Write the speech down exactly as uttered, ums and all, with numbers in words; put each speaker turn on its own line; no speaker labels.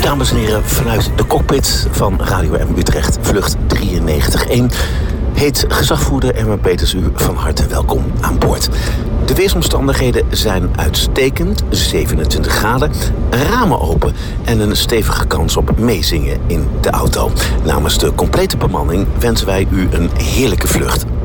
Dames en heren, vanuit de cockpit van Radio M Utrecht, vlucht drieënnegentig één... heet gezagvoerder Ermen Peters u van harte welkom aan boord. De weersomstandigheden zijn uitstekend, zevenentwintig graden, ramen open en een stevige kans op meezingen in de auto. Namens de complete bemanning wensen wij u een heerlijke vlucht.